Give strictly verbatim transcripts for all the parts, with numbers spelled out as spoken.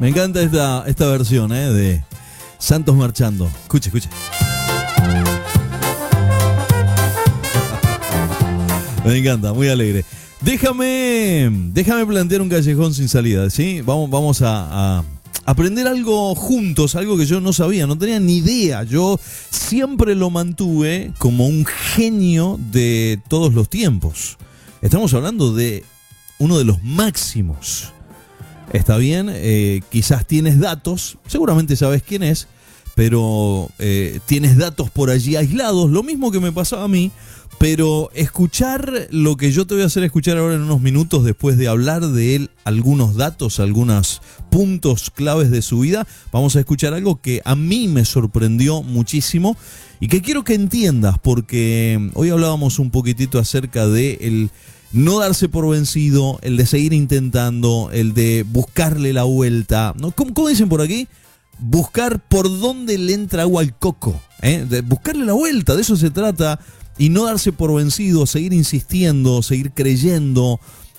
Me encanta esta, esta versión eh, de Santos Marchando. Escuche, escuche. Me encanta, muy alegre. Déjame, déjame plantear un callejón sin salida, ¿sí? Vamos, vamos a, a aprender algo juntos, algo que yo no sabía, no tenía ni idea. Yo siempre lo mantuve como un genio de todos los tiempos. Estamos hablando de uno de los máximos. Está bien, eh, quizás tienes datos, seguramente sabes quién es, pero eh, tienes datos por allí aislados, lo mismo que me pasaba a mí. Pero escuchar lo que yo te voy a hacer escuchar ahora en unos minutos, después de hablar de él, algunos datos, algunos puntos claves de su vida, vamos a escuchar algo que a mí me sorprendió muchísimo y que quiero que entiendas, porque hoy hablábamos un poquitito acerca de el no darse por vencido, el de seguir intentando, el de buscarle la vuelta, ¿no? ¿Cómo, cómo dicen por aquí? Buscar por dónde le entra agua al coco, ¿eh? De buscarle la vuelta, de eso se trata. Y no darse por vencido, seguir insistiendo, seguir creyendo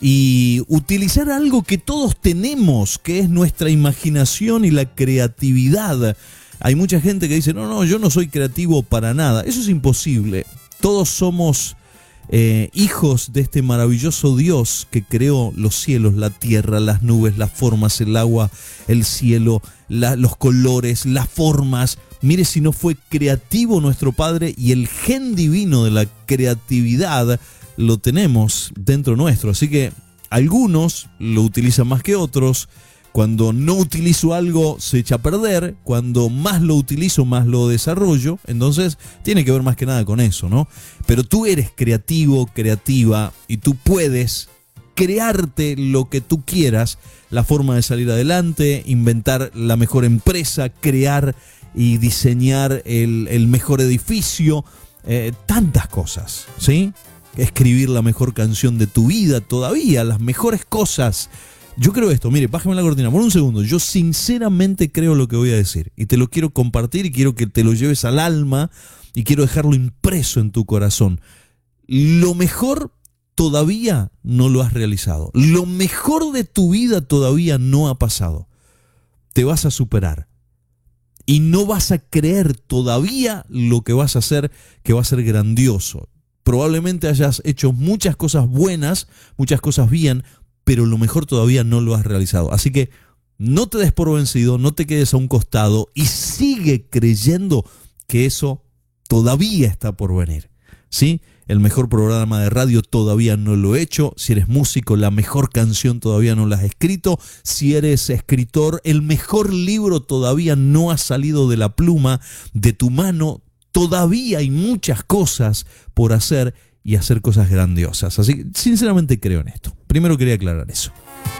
y utilizar algo que todos tenemos, que es nuestra imaginación y la creatividad. Hay mucha gente que dice, no, no, yo no soy creativo para nada. Eso es imposible. Todos somos eh, hijos de este maravilloso Dios que creó los cielos, la tierra, las nubes, las formas, el agua, el cielo, la, los colores, las formas. Mire si no fue creativo nuestro Padre, y el gen divino de la creatividad lo tenemos dentro nuestro. Así que algunos lo utilizan más que otros. Cuando no utilizo algo se echa a perder. Cuando más lo utilizo, más lo desarrollo. Entonces tiene que ver más que nada con eso, ¿no? Pero tú eres creativo, creativa, y tú puedes crearte lo que tú quieras. La forma de salir adelante, inventar la mejor empresa, crear y diseñar el, el mejor edificio, eh, tantas cosas, ¿sí? Escribir la mejor canción de tu vida todavía, las mejores cosas. Yo creo esto, mire, bájame la cortina por un segundo. Yo sinceramente creo lo que voy a decir y te lo quiero compartir y quiero que te lo lleves al alma y quiero dejarlo impreso en tu corazón. Lo mejor todavía no lo has realizado. Lo mejor de tu vida todavía no ha pasado. Te vas a superar. Y no vas a creer todavía lo que vas a hacer, que va a ser grandioso. Probablemente hayas hecho muchas cosas buenas, muchas cosas bien, pero lo mejor todavía no lo has realizado. Así que no te des por vencido, no te quedes a un costado y sigue creyendo que eso todavía está por venir, ¿sí? El mejor programa de radio todavía no lo he hecho. Si eres músico, la mejor canción todavía no la has escrito. Si eres escritor, el mejor libro todavía no ha salido de la pluma de tu mano. Todavía hay muchas cosas por hacer y hacer cosas grandiosas. Así que sinceramente creo en esto. Primero quería aclarar eso.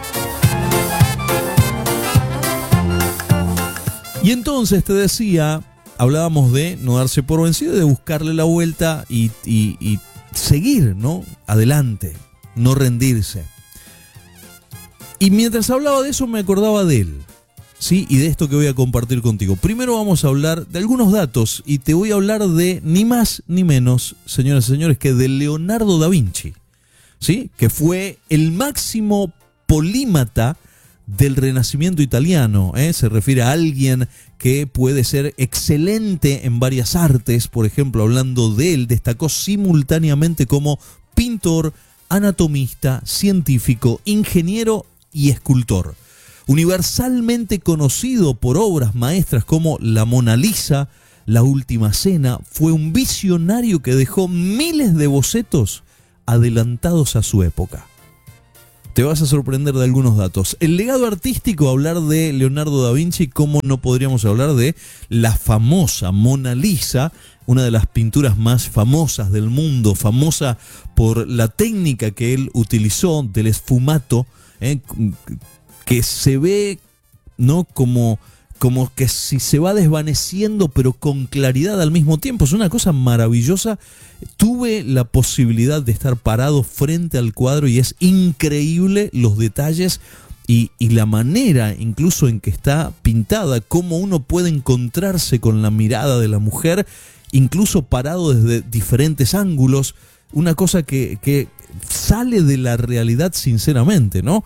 Y entonces te decía, hablábamos de no darse por vencido, de buscarle la vuelta y, y, y seguir, ¿no? Adelante, no rendirse. Y mientras hablaba de eso me acordaba de él, ¿sí? Y de esto que voy a compartir contigo. Primero vamos a hablar de algunos datos y te voy a hablar de ni más ni menos, señoras y señores, que de Leonardo da Vinci, ¿sí? Que fue el máximo polímata del Renacimiento italiano, ¿eh? Se refiere a alguien que puede ser excelente en varias artes. Por ejemplo, hablando de él, destacó simultáneamente como pintor, anatomista, científico, ingeniero y escultor. Universalmente conocido por obras maestras como La Mona Lisa, La Última Cena, fue un visionario que dejó miles de bocetos adelantados a su época. Te vas a sorprender de algunos datos. El legado artístico, hablar de Leonardo da Vinci, ¿cómo no podríamos hablar de la famosa Mona Lisa? Una de las pinturas más famosas del mundo, famosa por la técnica que él utilizó del esfumato, ¿eh? Que se ve, ¿no? como, como que si se va desvaneciendo, pero con claridad al mismo tiempo. Es una cosa maravillosa. Tuve la posibilidad de estar parado frente al cuadro y es increíble los detalles y, y la manera incluso en que está pintada, cómo uno puede encontrarse con la mirada de la mujer, incluso parado desde diferentes ángulos. Una cosa que, que sale de la realidad, sinceramente, ¿no?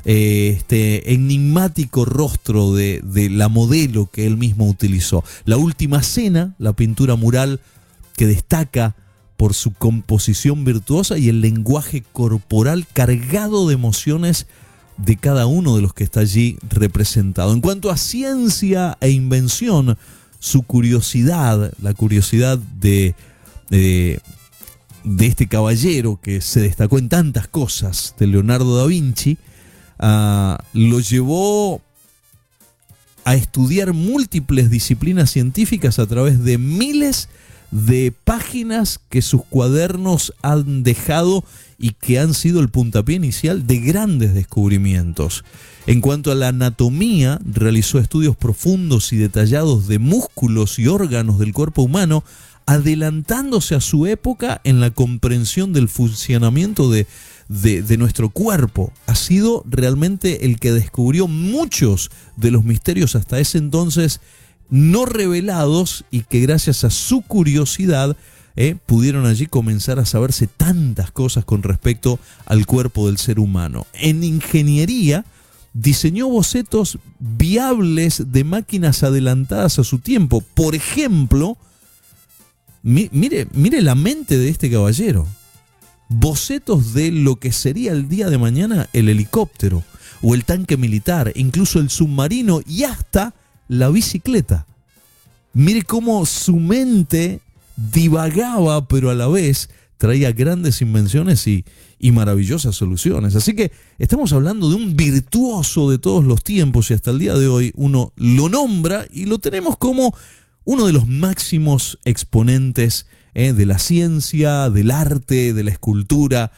eh, este enigmático rostro de, de la modelo que él mismo utilizó. La Última Cena, la pintura mural que destaca por su composición virtuosa y el lenguaje corporal cargado de emociones de cada uno de los que está allí representado. En cuanto a ciencia e invención, su curiosidad, la curiosidad de, de, de este caballero que se destacó en tantas cosas, de Leonardo da Vinci, uh, lo llevó a estudiar múltiples disciplinas científicas a través de miles de páginas que sus cuadernos han dejado y que han sido el puntapié inicial de grandes descubrimientos. En cuanto a la anatomía, realizó estudios profundos y detallados de músculos y órganos del cuerpo humano, adelantándose a su época en la comprensión del funcionamiento de, de, de nuestro cuerpo. Ha sido realmente el que descubrió muchos de los misterios hasta ese entonces no revelados y que gracias a su curiosidad eh, pudieron allí comenzar a saberse tantas cosas con respecto al cuerpo del ser humano. En ingeniería diseñó bocetos viables de máquinas adelantadas a su tiempo. Por ejemplo, mi, mire, mire la mente de este caballero. Bocetos de lo que sería el día de mañana el helicóptero o el tanque militar, incluso el submarino y hasta la bicicleta. Mire cómo su mente divagaba, pero a la vez traía grandes invenciones y, y maravillosas soluciones. Así que estamos hablando de un virtuoso de todos los tiempos y hasta el día de hoy uno lo nombra y lo tenemos como uno de los máximos exponentes eh, de la ciencia, del arte, de la escultura,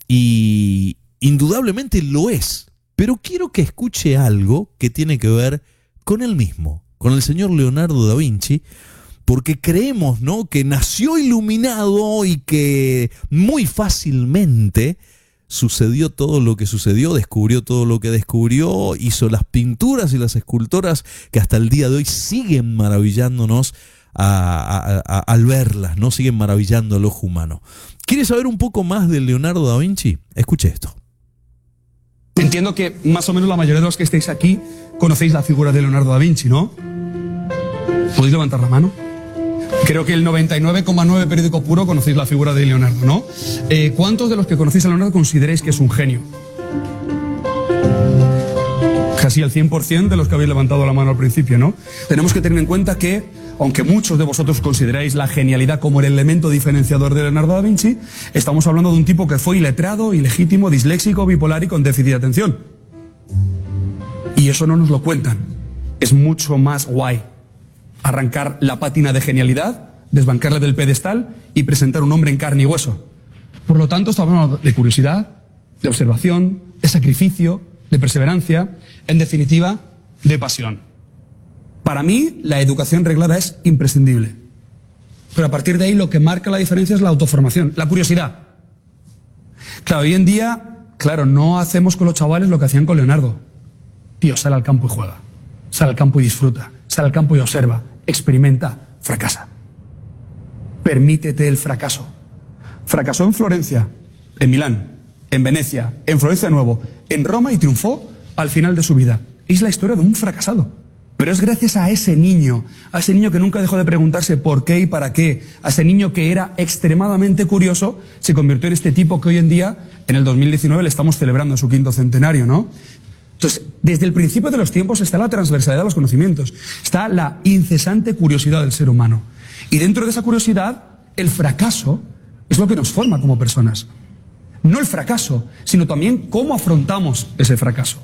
y indudablemente lo es. Pero quiero que escuche algo que tiene que ver con él mismo, con el señor Leonardo da Vinci, porque creemos, ¿no?, que nació iluminado y que muy fácilmente sucedió todo lo que sucedió, descubrió todo lo que descubrió, hizo las pinturas y las esculturas que hasta el día de hoy siguen maravillándonos a, a, a, al verlas, ¿no? Siguen maravillando al ojo humano. ¿Quieres saber un poco más de Leonardo da Vinci? Escuche esto. Entiendo que más o menos la mayoría de los que estáis aquí conocéis la figura de Leonardo da Vinci, ¿no? ¿Podéis levantar la mano? Creo que el noventa y nueve coma nueve periódico puro conocéis la figura de Leonardo, ¿no? Eh, ¿Cuántos de los que conocéis a Leonardo consideráis que es un genio? Casi el cien por ciento de los que habéis levantado la mano al principio, ¿no? Tenemos que tener en cuenta que, aunque muchos de vosotros consideráis la genialidad como el elemento diferenciador de Leonardo da Vinci, estamos hablando de un tipo que fue iletrado, ilegítimo, disléxico, bipolar y con déficit de atención. Y eso no nos lo cuentan. Es mucho más guay arrancar la pátina de genialidad, desbancarle del pedestal y presentar un hombre en carne y hueso. Por lo tanto, estamos hablando de curiosidad, de observación, de sacrificio, de perseverancia, en definitiva, de pasión. Para mí, la educación reglada es imprescindible. Pero a partir de ahí, lo que marca la diferencia es la autoformación, la curiosidad. Claro, hoy en día, claro, no hacemos con los chavales lo que hacían con Leonardo. Tío, sale al campo y juega. Sale al campo y disfruta. Sale al campo y observa. Experimenta. Fracasa. Permítete el fracaso. Fracasó en Florencia, en Milán, en Venecia, en Florencia de nuevo, en Roma y triunfó al final de su vida. Es la historia de un fracasado. Pero es gracias a ese niño, a ese niño que nunca dejó de preguntarse por qué y para qué, a ese niño que era extremadamente curioso, se convirtió en este tipo que hoy en día, en el dos mil diecinueve, le estamos celebrando su quinto centenario, ¿no? Entonces, desde el principio de los tiempos está la transversalidad de los conocimientos, está la incesante curiosidad del ser humano. Y dentro de esa curiosidad, el fracaso es lo que nos forma como personas. No el fracaso, sino también cómo afrontamos ese fracaso.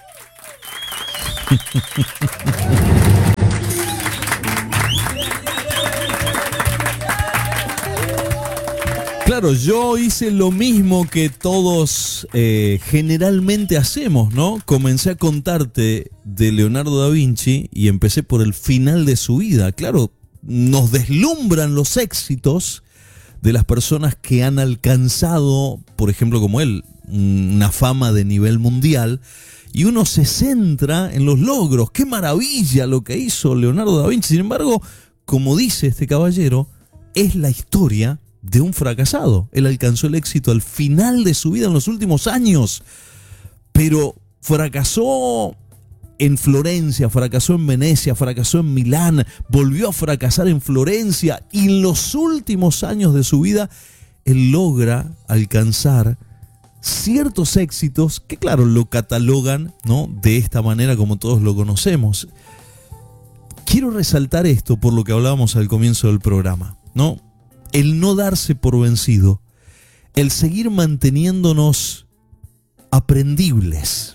Claro, yo hice lo mismo que todos eh, generalmente hacemos, ¿no? Comencé a contarte de Leonardo da Vinci y empecé por el final de su vida. Claro, nos deslumbran los éxitos de las personas que han alcanzado, por ejemplo, como él, una fama de nivel mundial, y uno se centra en los logros. ¡Qué maravilla lo que hizo Leonardo da Vinci! Sin embargo, como dice este caballero, es la historia de un fracasado. Él alcanzó el éxito al final de su vida, en los últimos años, pero fracasó en Florencia, fracasó en Venecia, fracasó en Milán, volvió a fracasar en Florencia y en los últimos años de su vida él logra alcanzar ciertos éxitos que, claro, lo catalogan, ¿no?, de esta manera como todos lo conocemos. Quiero resaltar esto por lo que hablábamos al comienzo del programa, ¿no? El no darse por vencido, el seguir manteniéndonos aprendibles,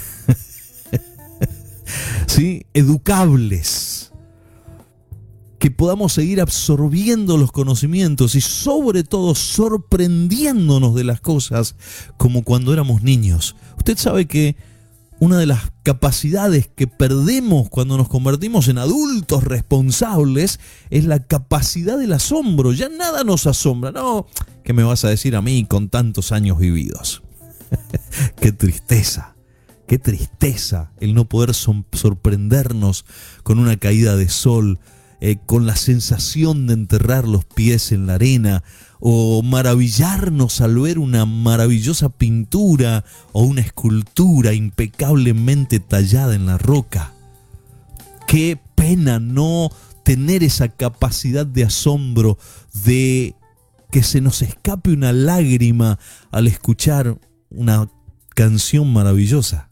¿sí?, educables, que podamos seguir absorbiendo los conocimientos y sobre todo sorprendiéndonos de las cosas como cuando éramos niños. Usted sabe que una de las capacidades que perdemos cuando nos convertimos en adultos responsables es la capacidad del asombro. Ya nada nos asombra. No, ¿qué me vas a decir a mí con tantos años vividos? Qué tristeza. Qué tristeza el no poder sorprendernos con una caída de sol, eh, con la sensación de enterrar los pies en la arena, o maravillarnos al ver una maravillosa pintura o una escultura impecablemente tallada en la roca. Qué pena no tener esa capacidad de asombro, de que se nos escape una lágrima al escuchar una canción maravillosa.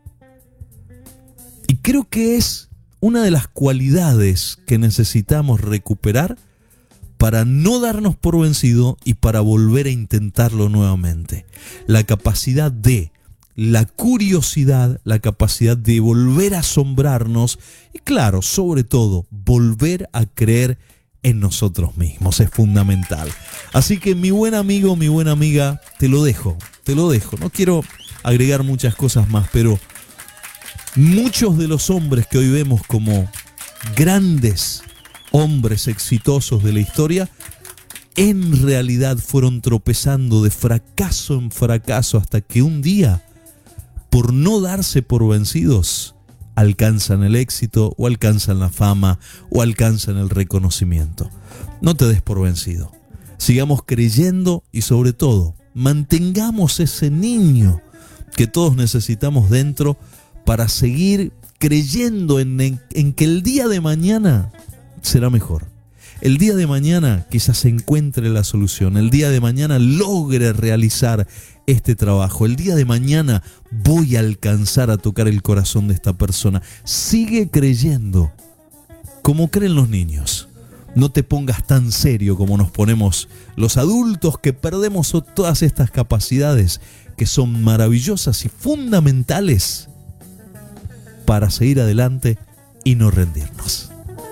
Y creo que es una de las cualidades que necesitamos recuperar para no darnos por vencido y para volver a intentarlo nuevamente. La capacidad de, la curiosidad, la capacidad de volver a asombrarnos y, claro, sobre todo, volver a creer en nosotros mismos. Es fundamental. Así que, mi buen amigo, mi buena amiga, te lo dejo, te lo dejo. No quiero agregar muchas cosas más, pero muchos de los hombres que hoy vemos como grandes hombres exitosos de la historia, en realidad fueron tropezando de fracaso en fracaso hasta que un día, por no darse por vencidos, alcanzan el éxito o alcanzan la fama o alcanzan el reconocimiento. No te des por vencido. Sigamos creyendo y, sobre todo, mantengamos ese niño que todos necesitamos dentro para seguir creyendo en, en, en que el día de mañana será mejor. El día de mañana quizás se encuentre la solución. El día de mañana logre realizar este trabajo. El día de mañana voy a alcanzar a tocar el corazón de esta persona. Sigue creyendo como creen los niños. No te pongas tan serio como nos ponemos los adultos que perdemos todas estas capacidades que son maravillosas y fundamentales para seguir adelante y no rendirnos.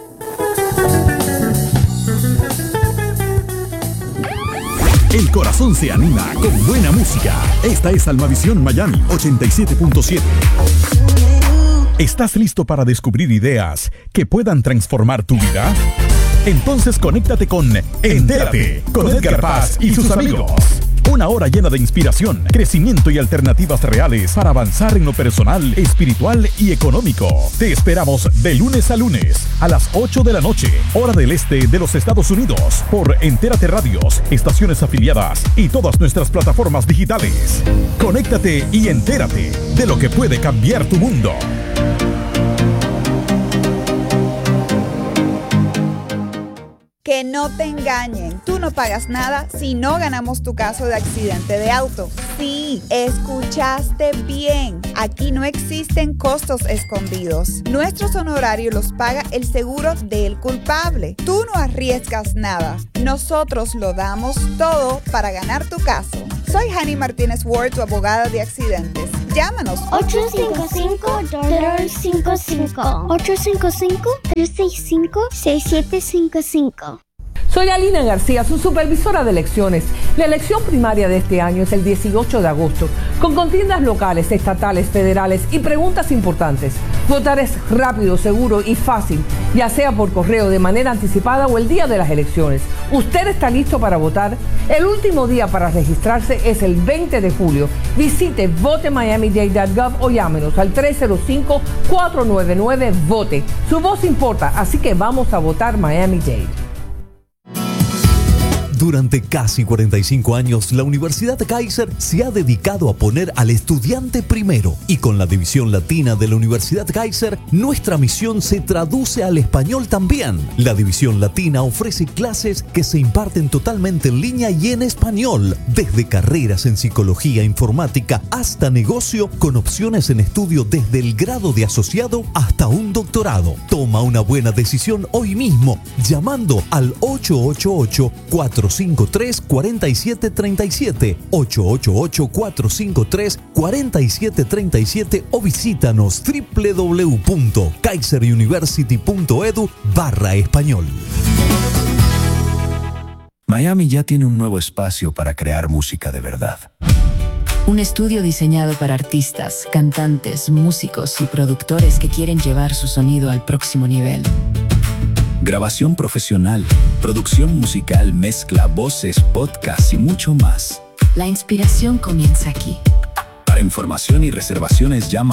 El corazón se anima con buena música. Esta es Almavisión Miami ochenta y siete punto siete. ¿Estás listo para descubrir ideas que puedan transformar tu vida? Entonces conéctate con Entérate con Edgar Paz y sus amigos. Una hora llena de inspiración, crecimiento y alternativas reales para avanzar en lo personal, espiritual y económico. Te esperamos de lunes a lunes a las ocho de la noche, hora del este de los Estados Unidos, por Entérate Radios, estaciones afiliadas y todas nuestras plataformas digitales. Conéctate y entérate de lo que puede cambiar tu mundo. Que no te engañen, tú no pagas nada si no ganamos tu caso de accidente de auto. Sí, escuchaste bien. Aquí no existen costos escondidos. Nuestros honorarios los paga el seguro del culpable. Tú no arriesgas nada. Nosotros lo damos todo para ganar tu caso. Soy Hani Martínez Ward, tu abogada de accidentes. Llámanos. ocho cinco cinco, dos cinco cinco. ocho cinco cinco, tres seis cinco, seis siete cinco cinco. Soy Alina García, su supervisora de elecciones. La elección primaria de este año es el dieciocho de agosto, con contiendas locales, estatales, federales y preguntas importantes. Votar es rápido, seguro y fácil, ya sea por correo de manera anticipada o el día de las elecciones. ¿Usted está listo para votar? El último día para registrarse es el veinte de julio. Visite vote miami dade punto gov o llámenos al tres cero cinco, cuatro nueve nueve, vote. Su voz importa, así que vamos a votar Miami-Dade. Durante casi cuarenta y cinco años, la Universidad Kaiser se ha dedicado a poner al estudiante primero. Y con la división latina de la Universidad Kaiser, nuestra misión se traduce al español también. La división latina ofrece clases que se imparten totalmente en línea y en español, desde carreras en psicología, informática, hasta negocio, con opciones en estudio desde el grado de asociado hasta un doctorado. Toma una buena decisión hoy mismo, llamando al ocho ocho ocho, cuatro cinco tres, cuatro siete tres siete, ocho ocho ocho, cuatro cinco tres, cuatro siete tres siete o visítanos doble u doble u doble u punto kaiser university punto edu barra español. Miami ya tiene un nuevo espacio para crear música de verdad. Un estudio diseñado para artistas, cantantes, músicos y productores que quieren llevar su sonido al próximo nivel. Grabación profesional, producción musical, mezcla, voces, podcast y mucho más. La inspiración comienza aquí. Para información y reservaciones llama